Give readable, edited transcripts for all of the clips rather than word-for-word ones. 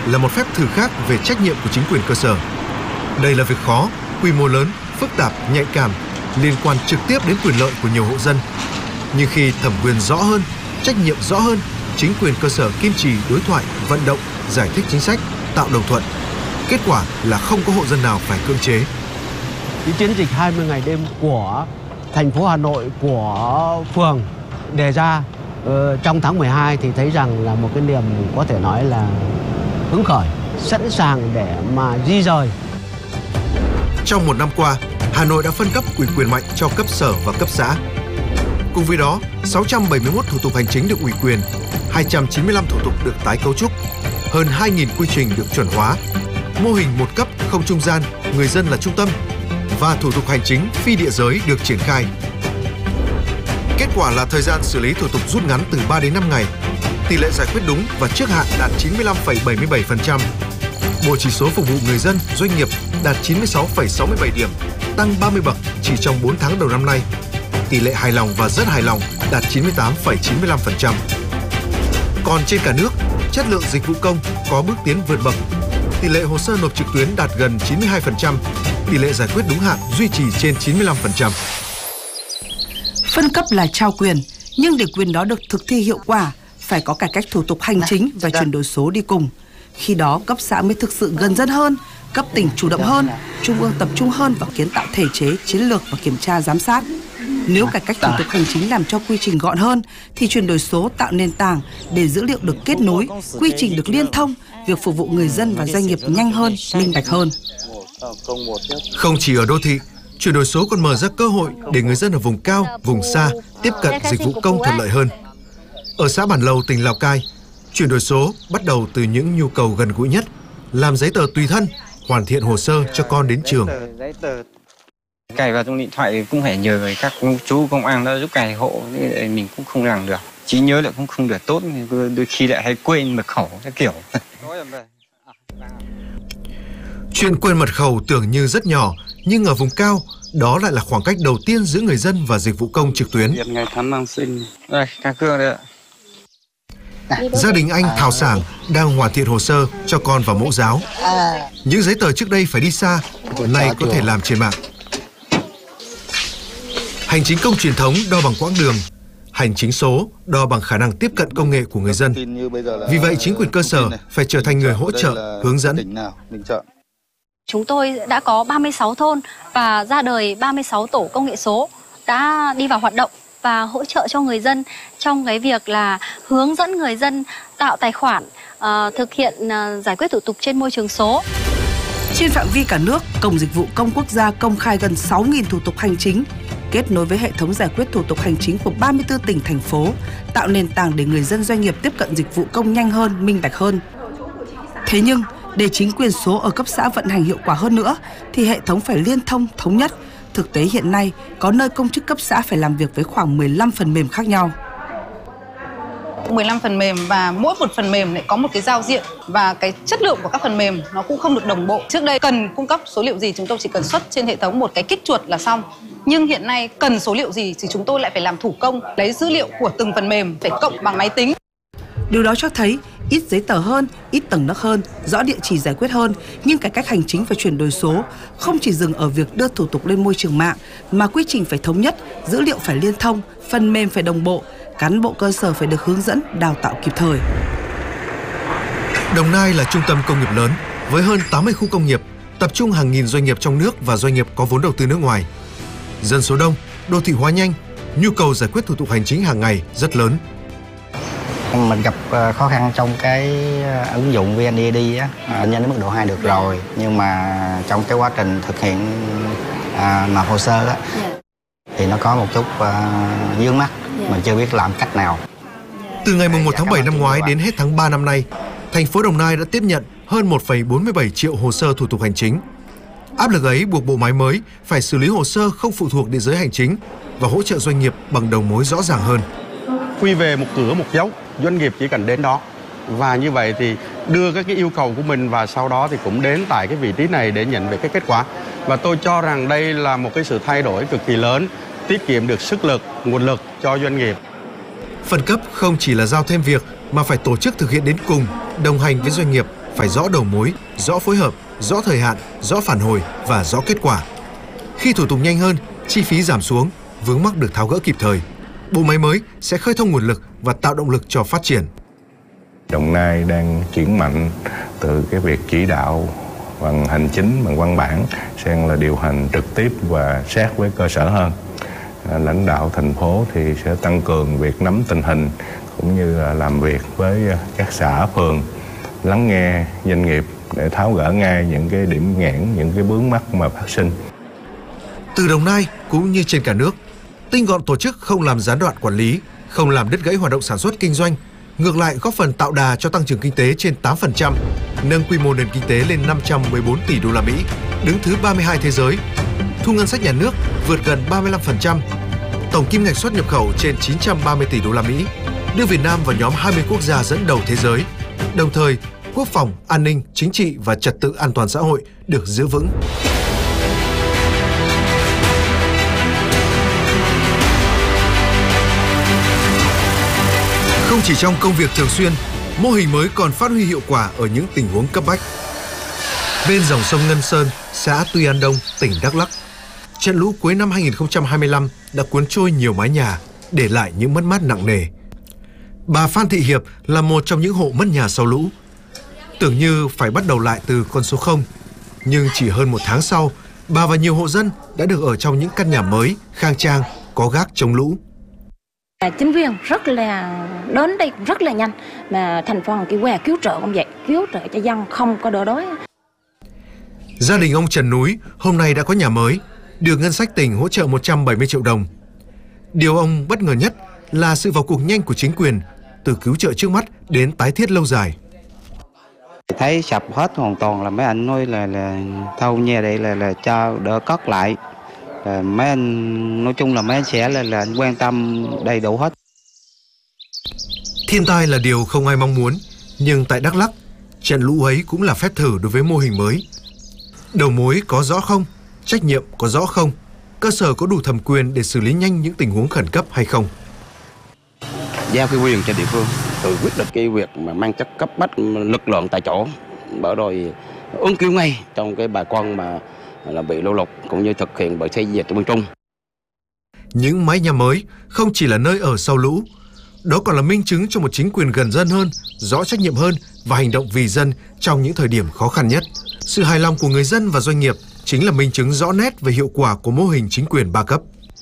là một phép thử khác về trách nhiệm của chính quyền cơ sở. Đây là việc khó, quy mô lớn, phức tạp, nhạy cảm, liên quan trực tiếp đến quyền lợi của nhiều hộ dân. Nhưng khi thẩm quyền rõ hơn, trách nhiệm rõ hơn, chính quyền cơ sở kiên trì đối thoại, vận động, giải thích chính sách, tạo đồng thuận. Kết quả là không có hộ dân nào phải cưỡng chế. Cái chiến dịch 20 ngày đêm của thành phố Hà Nội, của phường đề ra trong tháng 12 thì thấy rằng là một cái niềm có thể nói là hứng khởi, sẵn sàng để mà di dời. Trong một năm qua, Hà Nội đã phân cấp ủy quyền mạnh cho cấp sở và cấp xã. Cùng với đó, 671 thủ tục hành chính được ủy quyền, 295 thủ tục được tái cấu trúc, hơn 2.000 quy trình được chuẩn hóa, mô hình một cấp không trung gian, người dân là trung tâm và thủ tục hành chính phi địa giới được triển khai. Kết quả là thời gian xử lý thủ tục rút ngắn từ 3 đến 5 ngày, tỷ lệ giải quyết đúng và trước hạn đạt 95,77%. Bộ chỉ số phục vụ người dân, doanh nghiệp đạt 96,67 điểm, tăng 30 bậc chỉ trong 4 tháng đầu năm nay. Tỷ lệ hài lòng và rất hài lòng đạt 98,95%. Còn trên cả nước, chất lượng dịch vụ công có bước tiến vượt bậc. Tỷ lệ hồ sơ nộp trực tuyến đạt gần 92%, tỷ lệ giải quyết đúng hạn duy trì trên 95%. Phân cấp là trao quyền, nhưng để quyền đó được thực thi hiệu quả, phải có cải cách thủ tục hành chính và chuyển đổi số đi cùng. Khi đó, cấp xã mới thực sự gần dân hơn, cấp tỉnh chủ động hơn, trung ương tập trung hơn vào kiến tạo thể chế, chiến lược và kiểm tra giám sát. Nếu cải cách thủ tục hành chính làm cho quy trình gọn hơn, thì chuyển đổi số tạo nền tảng để dữ liệu được kết nối, quy trình được liên thông, việc phục vụ người dân và doanh nghiệp nhanh hơn, minh bạch hơn. Không chỉ ở đô thị, chuyển đổi số còn mở ra cơ hội để người dân ở vùng cao, vùng xa tiếp cận dịch vụ công thuận lợi hơn. Ở xã Bản Lầu, tỉnh Lào Cai, chuyển đổi số bắt đầu từ những nhu cầu gần gũi nhất, làm giấy tờ tùy thân, hoàn thiện hồ sơ cho con đến trường. Cài vào trong điện thoại cũng phải nhờ các chú công an đó giúp cài hộ, mình cũng không làm được. Trí nhớ lại cũng không được tốt, đôi khi lại hay quên mật khẩu các kiểu. Chuyện quên mật khẩu tưởng như rất nhỏ, nhưng ở vùng cao, đó lại là khoảng cách đầu tiên giữa người dân và dịch vụ công trực tuyến. Ngày tháng năm sinh. Đây, các cương đây ạ. Gia đình anh Thảo Sảng đang hoàn thiện hồ sơ cho con vào mẫu giáo. Những giấy tờ trước đây phải đi xa, nay có thể làm trên mạng. Hành chính công truyền thống đo bằng quãng đường, hành chính số đo bằng khả năng tiếp cận công nghệ của người dân. Vì vậy, chính quyền cơ sở phải trở thành người hỗ trợ, hướng dẫn. Chúng tôi đã có 36 thôn và ra đời 36 tổ công nghệ số đã đi vào hoạt động và hỗ trợ cho người dân trong cái việc là hướng dẫn người dân tạo tài khoản, thực hiện giải quyết thủ tục trên môi trường số. Trên phạm vi cả nước, Cổng Dịch vụ Công Quốc gia công khai gần 6.000 thủ tục hành chính, kết nối với hệ thống giải quyết thủ tục hành chính của 34 tỉnh, thành phố, tạo nền tảng để người dân doanh nghiệp tiếp cận dịch vụ công nhanh hơn, minh bạch hơn. Thế nhưng, để chính quyền số ở cấp xã vận hành hiệu quả hơn nữa, thì hệ thống phải liên thông, thống nhất. Thực tế hiện nay, có nơi công chức cấp xã phải làm việc với khoảng 15 phần mềm khác nhau. 15 phần mềm và mỗi một phần mềm lại có một cái giao diện và cái chất lượng của các phần mềm nó cũng không được đồng bộ. Trước đây cần cung cấp số liệu gì chúng tôi chỉ cần xuất trên hệ thống một cái kích chuột là xong. Nhưng hiện nay cần số liệu gì thì chúng tôi lại phải làm thủ công, lấy dữ liệu của từng phần mềm phải cộng bằng máy tính. Điều đó cho thấy ít giấy tờ hơn, ít tầng nấc hơn, rõ địa chỉ giải quyết hơn, nhưng cải cách hành chính và chuyển đổi số không chỉ dừng ở việc đưa thủ tục lên môi trường mạng, mà quy trình phải thống nhất, dữ liệu phải liên thông, phần mềm phải đồng bộ, cán bộ cơ sở phải được hướng dẫn, đào tạo kịp thời. Đồng Nai là trung tâm công nghiệp lớn với hơn 80 khu công nghiệp, tập trung hàng nghìn doanh nghiệp trong nước và doanh nghiệp có vốn đầu tư nước ngoài. Dân số đông, đô thị hóa nhanh, nhu cầu giải quyết thủ tục hành chính hàng ngày rất lớn. Mình gặp khó khăn trong cái ứng dụng VNeID á, lên đến mức độ 2 được rồi, nhưng mà trong cái quá trình thực hiện nộp hồ sơ á, thì nó có một chút vướng mắc, mình chưa biết làm cách nào. Từ ngày 1 tháng 7 năm ngoái đến hết tháng 3 năm nay, thành phố Đồng Nai đã tiếp nhận hơn 1,47 triệu hồ sơ thủ tục hành chính. Áp lực ấy buộc bộ máy mới phải xử lý hồ sơ không phụ thuộc địa giới hành chính và hỗ trợ doanh nghiệp bằng đầu mối rõ ràng hơn. Quy về một cửa một dấu, doanh nghiệp chỉ cần đến đó. Và như vậy thì đưa các cái yêu cầu của mình và sau đó thì cũng đến tại cái vị trí này để nhận về cái kết quả. Và tôi cho rằng đây là một cái sự thay đổi cực kỳ lớn, tiết kiệm được sức lực, nguồn lực cho doanh nghiệp. Phân cấp không chỉ là giao thêm việc mà phải tổ chức thực hiện đến cùng, đồng hành với doanh nghiệp, phải rõ đầu mối, rõ phối hợp, rõ thời hạn, rõ phản hồi và rõ kết quả. Khi thủ tục nhanh hơn, chi phí giảm xuống, vướng mắc được tháo gỡ kịp thời, bộ máy mới sẽ khơi thông nguồn lực và tạo động lực cho phát triển. Đồng Nai đang chuyển mạnh từ cái việc chỉ đạo bằng hành chính, bằng văn bản sang là điều hành trực tiếp và sát với cơ sở hơn. Lãnh đạo thành phố thì sẽ tăng cường việc nắm tình hình cũng như là làm việc với các xã phường, lắng nghe doanh nghiệp để tháo gỡ ngay những cái điểm nghẽn, những cái vướng mắc mà phát sinh. Từ Đồng Nai cũng như trên cả nước, tinh gọn tổ chức không làm gián đoạn quản lý, không làm đứt gãy hoạt động sản xuất kinh doanh, ngược lại góp phần tạo đà cho tăng trưởng kinh tế trên 8%, nâng quy mô nền kinh tế lên 514 tỷ đô la Mỹ, đứng thứ 32 thế giới. Thu ngân sách nhà nước vượt gần 35%, tổng kim ngạch xuất nhập khẩu trên 930 tỷ đô la Mỹ, đưa Việt Nam vào nhóm 20 quốc gia dẫn đầu thế giới. Đồng thời, quốc phòng, an ninh, chính trị và trật tự an toàn xã hội được giữ vững. Không chỉ trong công việc thường xuyên, mô hình mới còn phát huy hiệu quả ở những tình huống cấp bách. Bên dòng sông Ngân Sơn, xã Tuy An Đông, tỉnh Đắk Lắk, trận lũ cuối năm 2025 đã cuốn trôi nhiều mái nhà, để lại những mất mát nặng nề. Bà Phan Thị Hiệp là một trong những hộ mất nhà sau lũ. Tưởng như phải bắt đầu lại từ con số 0, nhưng chỉ hơn một tháng sau, bà và nhiều hộ dân đã được ở trong những căn nhà mới, khang trang, có gác chống lũ. Chính quyền rất là đến đây cũng rất là nhanh, mà thành phố kêu qua cứu trợ cũng vậy, cứu trợ cho dân không có đỡ đói. Gia đình ông Trần Núi hôm nay đã có nhà mới, được ngân sách tỉnh hỗ trợ 170 triệu đồng. Điều ông bất ngờ nhất là sự vào cuộc nhanh của chính quyền, từ cứu trợ trước mắt đến tái thiết lâu dài. Thấy sập hết hoàn toàn là mấy anh nói là thâu nhà đây là cho đỡ cất lại. Mấy anh nói chung là mấy anh sẽ là anh quan tâm đầy đủ hết. Thiên tai là điều không ai mong muốn, nhưng tại Đắk Lắk, trận lũ ấy cũng là phép thử đối với mô hình mới. Đầu mối có rõ không? Trách nhiệm có rõ không? Cơ sở có đủ thẩm quyền để xử lý nhanh những tình huống khẩn cấp hay không? Giao cái quyền cho địa phương tự quyết định cái việc mà mang chất cấp bách lực lượng tại chỗ, bởi rồi ứng cứu ngay trong cái bà con mà là bị lũ lụt cũng như thực hiện bởi xây dựng miền Trung. Những mái nhà mới không chỉ là nơi ở sau lũ, đó còn là minh chứng cho một chính quyền gần dân hơn, rõ trách nhiệm hơn và hành động vì dân trong những thời điểm khó khăn nhất. Sự hài lòng của người dân và doanh nghiệp chính là minh chứng rõ nét về hiệu quả của mô hình chính quyền 3 cấp.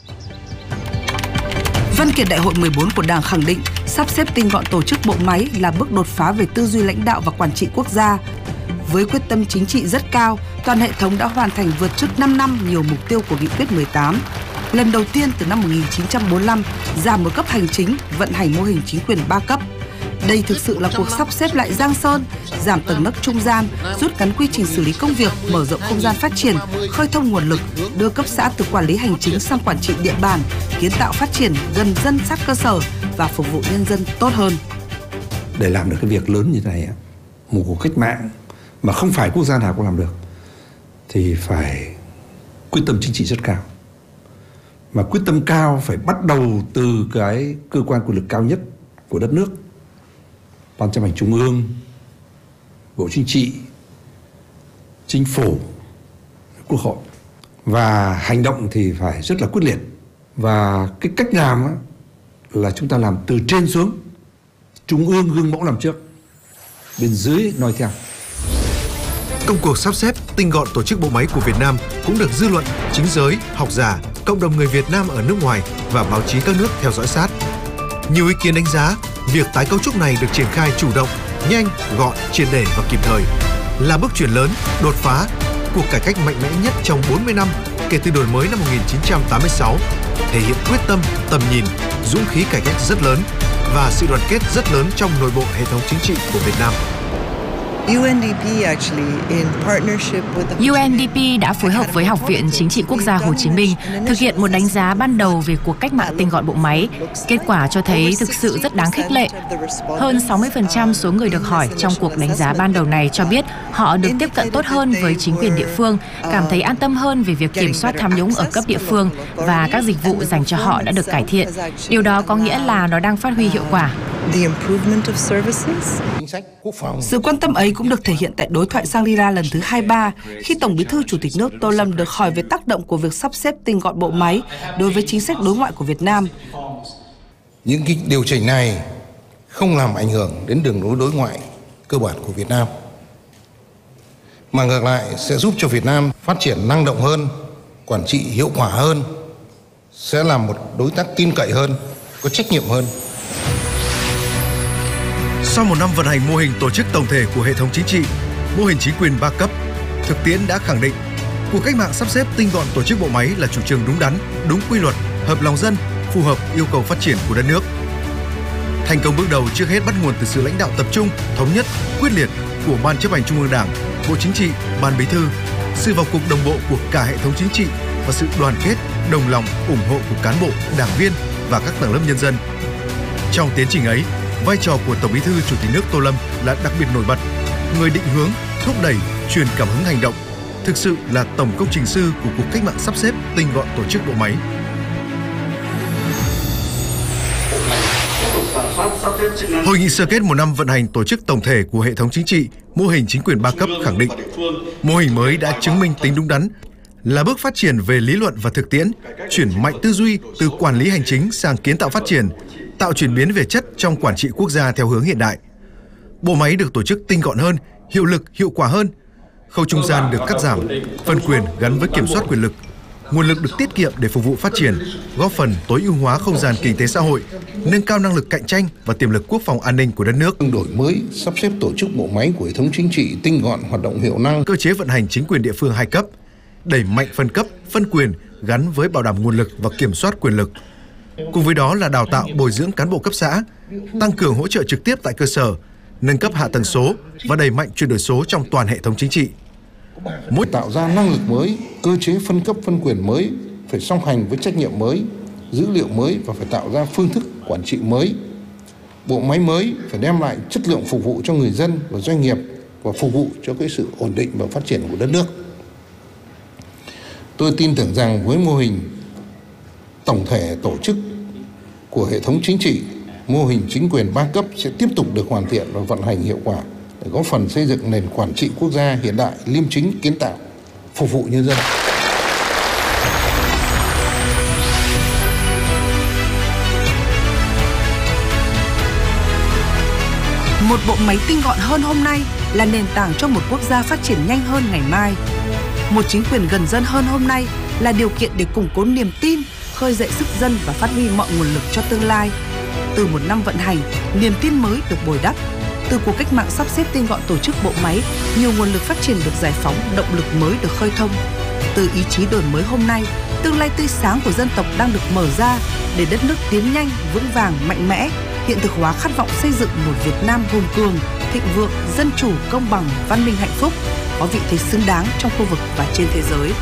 Văn kiện Đại hội 14 của Đảng khẳng định sắp xếp tinh gọn tổ chức bộ máy là bước đột phá về tư duy lãnh đạo và quản trị quốc gia. Với quyết tâm chính trị rất cao, toàn hệ thống đã hoàn thành vượt trước 5 năm nhiều mục tiêu của Nghị quyết 18. Lần đầu tiên từ năm 1945, giảm một cấp hành chính, vận hành mô hình chính quyền 3 cấp. Đây thực sự là cuộc sắp xếp lại giang sơn, giảm tầng nấc trung gian, rút ngắn quy trình xử lý công việc, mở rộng không gian phát triển, khơi thông nguồn lực, đưa cấp xã từ quản lý hành chính sang quản trị địa bàn, kiến tạo phát triển gần dân sát cơ sở và phục vụ nhân dân tốt hơn. Để làm được cái việc lớn như này, một cuộc cách mạng mà không phải quốc gia nào cũng làm được, thì phải quyết tâm chính trị rất cao. Mà quyết tâm cao phải bắt đầu từ cái cơ quan quyền lực cao nhất của đất nước, Ban chấp hành Trung ương, Bộ Chính trị, Chính phủ, Quốc hội. Và hành động thì phải rất là quyết liệt. Và cái cách làm là chúng ta làm từ trên xuống, Trung ương gương mẫu làm trước, bên dưới nói theo. Công cuộc sắp xếp tinh gọn tổ chức bộ máy của Việt Nam cũng được dư luận, chính giới, học giả, cộng đồng người Việt Nam ở nước ngoài và báo chí các nước theo dõi sát. Nhiều ý kiến đánh giá việc tái cấu trúc này được triển khai chủ động, nhanh, gọn, triệt để và kịp thời, là bước chuyển lớn, đột phá, cuộc cải cách mạnh mẽ nhất trong 40 năm kể từ đổi mới năm 1986, thể hiện quyết tâm, tầm nhìn, dũng khí cải cách rất lớn và sự đoàn kết rất lớn trong nội bộ hệ thống chính trị của Việt Nam. UNDP đã phối hợp với Học viện Chính trị Quốc gia Hồ Chí Minh thực hiện một đánh giá ban đầu về cuộc cách mạng tinh gọn bộ máy. Kết quả cho thấy thực sự rất đáng khích lệ. Hơn 60% số người được hỏi trong cuộc đánh giá ban đầu này cho biết họ được tiếp cận tốt hơn với chính quyền địa phương, cảm thấy an tâm hơn về việc kiểm soát tham nhũng ở cấp địa phương và các dịch vụ dành cho họ đã được cải thiện. Điều đó có nghĩa là nó đang phát huy hiệu quả. Sự quan tâm ấy cũng được thể hiện tại đối thoại Shangri-La lần thứ 23 khi Tổng Bí thư Chủ tịch nước Tô Lâm được hỏi về tác động của việc sắp xếp tinh gọn bộ máy đối với chính sách đối ngoại của Việt Nam. Những cái điều chỉnh này không làm ảnh hưởng đến đường lối đối ngoại cơ bản của Việt Nam, mà ngược lại sẽ giúp cho Việt Nam phát triển năng động hơn, quản trị hiệu quả hơn, sẽ là một đối tác tin cậy hơn, có trách nhiệm hơn. Sau một năm vận hành mô hình tổ chức tổng thể của hệ thống chính trị, mô hình chính quyền 3 cấp, thực tiễn đã khẳng định cuộc cách mạng sắp xếp tinh gọn tổ chức bộ máy là chủ trương đúng đắn, đúng quy luật, hợp lòng dân, phù hợp yêu cầu phát triển của đất nước. Thành công bước đầu trước hết bắt nguồn từ sự lãnh đạo tập trung, thống nhất, quyết liệt của Ban Chấp hành Trung ương Đảng, Bộ Chính trị, Ban Bí thư, sự vào cuộc đồng bộ của cả hệ thống chính trị và sự đoàn kết, đồng lòng, ủng hộ của cán bộ, đảng viên và các tầng lớp nhân dân. Trong tiến trình ấy, vai trò của Tổng Bí thư Chủ tịch nước Tô Lâm là đặc biệt nổi bật, người định hướng, thúc đẩy, truyền cảm hứng hành động, thực sự là tổng công trình sư của cuộc cách mạng sắp xếp tinh gọn tổ chức bộ máy. Hội nghị sơ kết một năm vận hành tổ chức tổng thể của hệ thống chính trị, mô hình chính quyền 3 cấp khẳng định, mô hình mới đã chứng minh tính đúng đắn, là bước phát triển về lý luận và thực tiễn, chuyển mạnh tư duy từ quản lý hành chính sang kiến tạo phát triển, tạo chuyển biến về chất trong quản trị quốc gia theo hướng hiện đại. Bộ máy được tổ chức tinh gọn hơn, hiệu lực, hiệu quả hơn. Khâu trung gian được cắt giảm, phân quyền gắn với kiểm soát quyền lực. Nguồn lực được tiết kiệm để phục vụ phát triển, góp phần tối ưu hóa không gian kinh tế xã hội, nâng cao năng lực cạnh tranh và tiềm lực quốc phòng an ninh của đất nước. Đổi mới, sắp xếp tổ chức bộ máy của hệ thống chính trị tinh gọn, hoạt động hiệu năng. Cơ chế vận hành chính quyền địa phương 2 cấp, đẩy mạnh phân cấp, phân quyền gắn với bảo đảm nguồn lực và kiểm soát quyền lực. Cùng với đó là đào tạo bồi dưỡng cán bộ cấp xã, tăng cường hỗ trợ trực tiếp tại cơ sở, nâng cấp hạ tầng số và đẩy mạnh chuyển đổi số trong toàn hệ thống chính trị. Mỗi tạo ra năng lực mới, cơ chế phân cấp phân quyền mới phải song hành với trách nhiệm mới, dữ liệu mới và phải tạo ra phương thức quản trị mới. Bộ máy mới phải đem lại chất lượng phục vụ cho người dân và doanh nghiệp và phục vụ cho cái sự ổn định và phát triển của đất nước. Tôi tin tưởng rằng với mô hình tổng thể tổ chức của hệ thống chính trị, mô hình chính quyền 3 cấp sẽ tiếp tục được hoàn thiện và vận hành hiệu quả để góp phần xây dựng nền quản trị quốc gia hiện đại, liêm chính, kiến tạo, phục vụ nhân dân. Một bộ máy tinh gọn hơn hôm nay là nền tảng cho một quốc gia phát triển nhanh hơn ngày mai. Một chính quyền gần dân hơn hôm nay là điều kiện để củng cố niềm tin, khơi dậy sức dân và phát huy mọi nguồn lực cho tương lai. Từ một năm vận hành, niềm tin mới được bồi đắp. Từ cuộc cách mạng sắp xếp tinh gọn tổ chức bộ máy, nhiều nguồn lực phát triển được giải phóng, động lực mới được khơi thông. Từ ý chí đổi mới hôm nay, tương lai tươi sáng của dân tộc đang được mở ra để đất nước tiến nhanh, vững vàng, mạnh mẽ, hiện thực hóa khát vọng xây dựng một Việt Nam hùng cường, thịnh vượng, dân chủ, công bằng, văn minh, hạnh phúc, có vị thế xứng đáng trong khu vực và trên thế giới.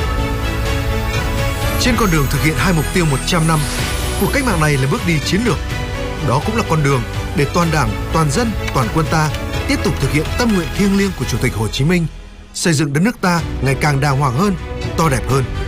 Trên con đường thực hiện 2 mục tiêu 100 năm, cuộc cách mạng này là bước đi chiến lược. Đó cũng là con đường để toàn Đảng, toàn dân, toàn quân ta tiếp tục thực hiện tâm nguyện thiêng liêng của Chủ tịch Hồ Chí Minh, xây dựng đất nước ta ngày càng đàng hoàng hơn, to đẹp hơn.